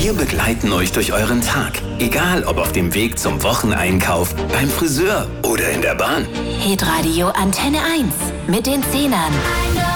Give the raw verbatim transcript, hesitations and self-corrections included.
Wir begleiten euch durch euren Tag. Egal, ob auf dem Weg zum Wocheneinkauf, beim Friseur oder in der Bahn. Hitradio Antenne eins mit den Zehnern.